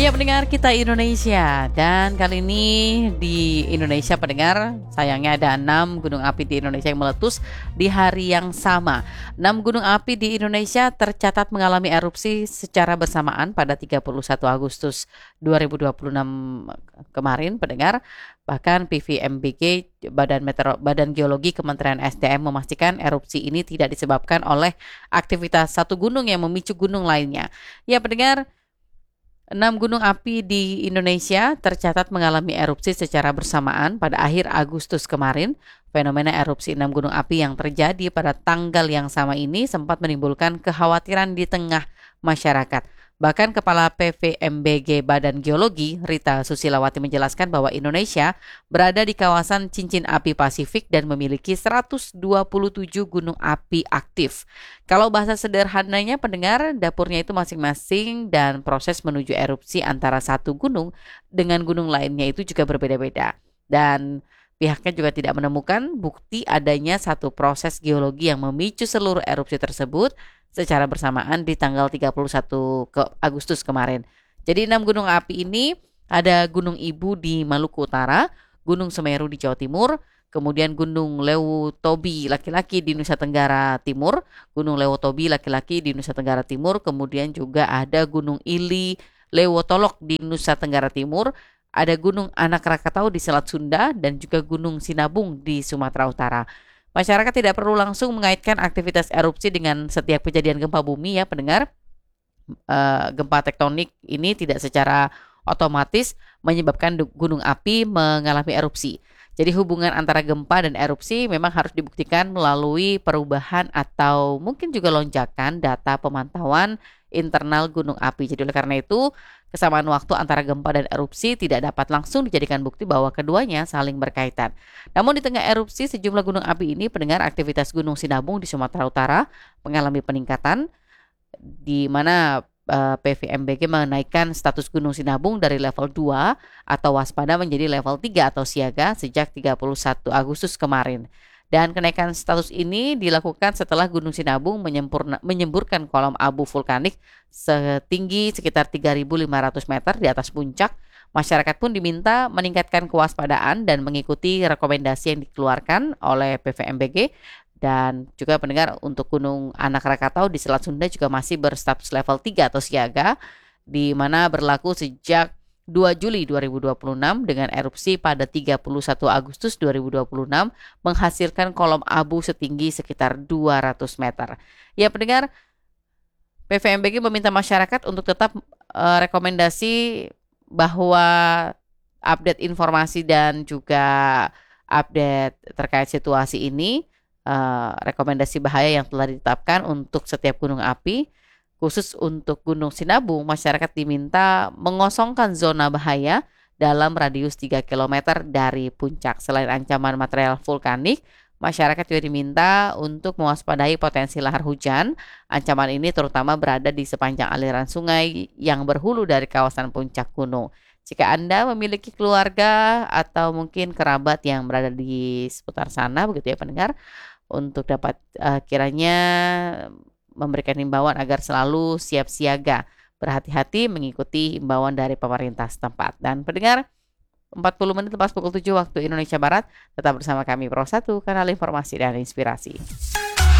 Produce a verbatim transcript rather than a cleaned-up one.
Ya pendengar kita Indonesia, dan kali ini di Indonesia pendengar, sayangnya ada enam gunung api di Indonesia yang meletus di hari yang sama. Enam gunung api di Indonesia tercatat mengalami erupsi secara bersamaan pada tiga puluh satu Agustus dua ribu dua puluh enam kemarin pendengar. Bahkan P V M B G, Badan Metero, Badan Geologi Kementerian S D M memastikan erupsi ini tidak disebabkan oleh aktivitas satu gunung yang memicu gunung lainnya. Ya pendengar, enam gunung api di Indonesia tercatat mengalami erupsi secara bersamaan pada akhir Agustus kemarin. Fenomena erupsi enam gunung api yang terjadi pada tanggal yang sama ini sempat menimbulkan kekhawatiran di tengah masyarakat. Bahkan Kepala P V M B G Badan Geologi, Rita Susilawati menjelaskan bahwa Indonesia berada di kawasan cincin api Pasifik dan memiliki seratus dua puluh tujuh gunung api aktif. Kalau bahasa sederhananya pendengar, dapurnya itu masing-masing dan proses menuju erupsi antara satu gunung dengan gunung lainnya itu juga berbeda-beda. Dan pihaknya juga tidak menemukan bukti adanya satu proses geologi yang memicu seluruh erupsi tersebut secara bersamaan di tanggal tiga puluh satu Agustus kemarin. Jadi enam gunung api ini ada Gunung Ibu di Maluku Utara, Gunung Semeru di Jawa Timur, kemudian Gunung Lewu-Tobi laki-laki di Nusa Tenggara Timur, Gunung Lewu-Tobi laki-laki di Nusa Tenggara Timur, kemudian juga ada Gunung Ili Lewotolok di Nusa Tenggara Timur, ada Gunung Anak Rakatau di Selat Sunda, dan juga Gunung Sinabung di Sumatera Utara. Masyarakat tidak perlu langsung mengaitkan aktivitas erupsi dengan setiap kejadian gempa bumi ya pendengar. E, gempa tektonik ini tidak secara otomatis menyebabkan gunung api mengalami erupsi. Jadi hubungan antara gempa dan erupsi memang harus dibuktikan melalui perubahan atau mungkin juga lonjakan data pemantauan internal gunung api. Jadi oleh karena itu kesamaan waktu antara gempa dan erupsi tidak dapat langsung dijadikan bukti bahwa keduanya saling berkaitan. Namun di tengah erupsi sejumlah gunung api ini pendengar, aktivitas Gunung Sinabung di Sumatera Utara mengalami peningkatan di mana uh, P V M B G menaikkan status Gunung Sinabung dari level dua atau waspada menjadi level tiga atau siaga sejak tiga puluh satu Agustus kemarin. Dan kenaikan status ini dilakukan setelah Gunung Sinabung menyemburkan kolom abu vulkanik setinggi sekitar tiga ribu lima ratus meter di atas puncak. Masyarakat pun diminta meningkatkan kewaspadaan dan mengikuti rekomendasi yang dikeluarkan oleh P V M B G. Dan juga pendengar, untuk Gunung Anak Rakatau di Selat Sunda juga masih berstatus level tiga atau siaga, di mana berlaku sejak dua Juli dua ribu dua puluh enam dengan erupsi pada tiga puluh satu Agustus dua ribu dua puluh enam menghasilkan kolom abu setinggi sekitar dua ratus meter. Ya pendengar, P V M B G meminta masyarakat untuk tetap uh, rekomendasi bahwa update informasi dan juga update terkait situasi ini, uh, rekomendasi bahaya yang telah ditetapkan untuk setiap gunung api. Khusus untuk Gunung Sinabung, masyarakat diminta mengosongkan zona bahaya dalam radius tiga kilometer dari puncak. Selain ancaman material vulkanik, masyarakat juga diminta untuk mewaspadai potensi lahar hujan. Ancaman ini terutama berada di sepanjang aliran sungai yang berhulu dari kawasan puncak gunung. Jika Anda memiliki keluarga atau mungkin kerabat yang berada di seputar sana, begitu ya pendengar, untuk dapat uh, kiranya memberikan himbauan agar selalu siap siaga, berhati-hati mengikuti himbauan dari pemerintah setempat. Dan pendengar, empat puluh menit lepas pukul tujuh waktu Indonesia Barat, tetap bersama kami Pro satu, kanal informasi dan inspirasi.